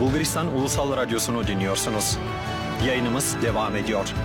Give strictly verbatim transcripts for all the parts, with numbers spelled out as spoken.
Bulgaristan Ulusal Radyosu'nu dinliyorsunuz. Yayınımız devam ediyor.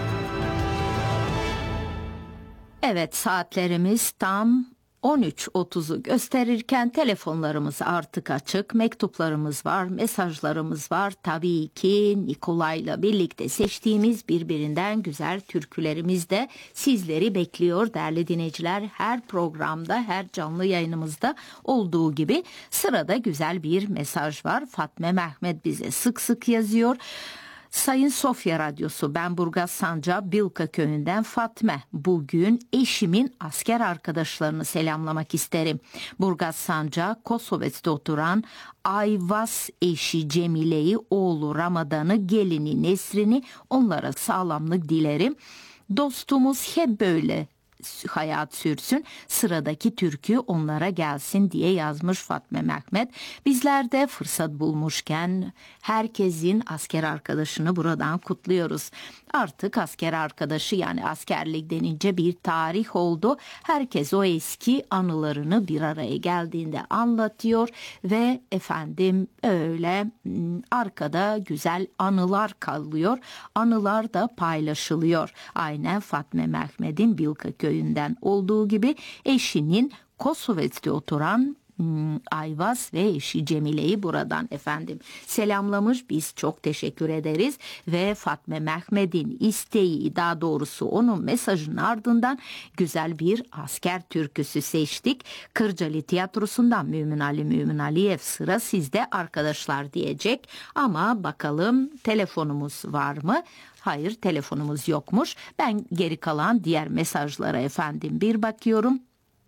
Evet, saatlerimiz tam on üç otuzu gösterirken telefonlarımız artık açık, mektuplarımız var, mesajlarımız var. Tabii ki Nikolay'la birlikte seçtiğimiz birbirinden güzel türkülerimiz de sizleri bekliyor değerli dinleyiciler. Her programda, her canlı yayınımızda olduğu gibi sırada güzel bir mesaj var. Fatma Mehmet bize sık sık yazıyor. Sayın Sofya Radyosu, ben Burgaz Sancağı Bilka köyünden Fatma. Bugün eşimin asker arkadaşlarını selamlamak isterim. Burgaz Sancağı Kosovets'te oturan Ayvaz eşi Cemile'yi, oğlu Ramadan'ı, gelini Nesrin'i, onlara sağlamlık dilerim. Dostumuz hep böyle hayat sürsün, sıradaki türkü onlara gelsin diye yazmış Fatma Mehmet. Bizler de fırsat bulmuşken herkesin asker arkadaşını buradan kutluyoruz. Artık asker arkadaşı, yani askerlik denince bir tarih oldu. Herkes o eski anılarını bir araya geldiğinde anlatıyor ve efendim öyle arkada güzel anılar kalıyor. Anılar da paylaşılıyor. Aynen Fatma Mehmet'in Bilka köyünden olduğu gibi eşinin Kosovets'te oturan Ayvaz ve eşi Cemile'yi buradan efendim selamlamış. Biz çok teşekkür ederiz ve Fatma Mehmet'in isteği, daha doğrusu onun mesajının ardından güzel bir asker türküsü seçtik. Kırcalı Tiyatrosu'ndan Mümin Ali Mümin Aliyev, sıra sizde arkadaşlar diyecek ama bakalım telefonumuz var mı? Hayır, telefonumuz yokmuş. Ben geri kalan diğer mesajlara efendim bir bakıyorum.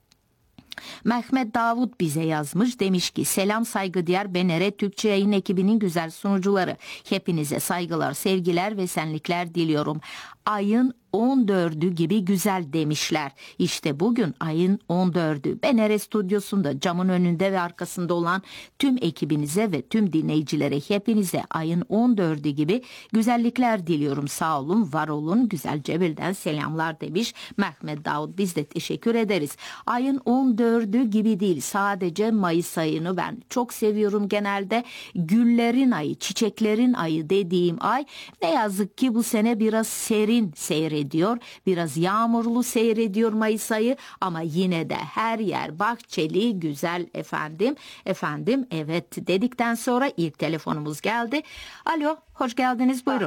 Mehmet Davut bize yazmış, demiş ki selam saygıdeğer B N R Türkçe yayın ekibinin güzel sunucuları, hepinize saygılar, sevgiler ve senlikler diliyorum. Ayın on dördü gibi güzel demişler. İşte bugün ayın on dördü. B N R stüdyosunda camın önünde ve arkasında olan tüm ekibinize ve tüm dinleyicilere, hepinize ayın on dördü gibi güzellikler diliyorum. Sağ olun, var olun, güzel Cebel'den selamlar demiş Mehmet Davut. Biz de teşekkür ederiz. Ayın on dördü gibi değil, sadece Mayıs ayını ben çok seviyorum genelde. Güllerin ayı, çiçeklerin ayı dediğim ay. Ne yazık ki bu sene biraz serin seyrediyor. Biraz yağmurlu seyrediyor Mayıs ayı ama yine de her yer bahçeli, güzel efendim. Efendim evet dedikten sonra ilk telefonumuz geldi. Alo, hoş geldiniz, buyurun.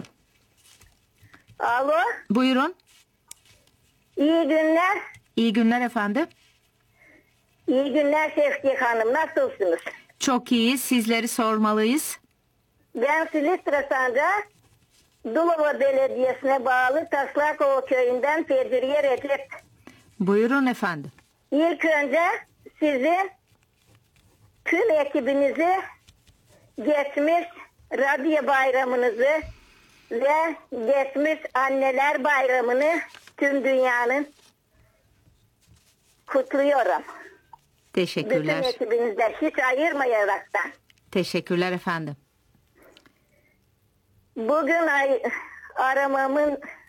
Alo. Buyurun. İyi günler. İyi günler efendim. İyi günler Şevki Hanım, nasılsınız? Çok iyi, sizleri sormalıyız. Ben Silistra Sancağı Dulova Belediyesi'ne bağlı Taslakova köyünden Fedriye Recep. Buyurun efendim. İlk önce sizi, tüm ekibinizi, geçmiş radyo bayramınızı ve geçmiş anneler bayramını tüm dünyanın kutluyorum. Teşekkürler. Bütün ekibinizden hiç ayırmayaraktan. Teşekkürler efendim. Bugün ay, aramamın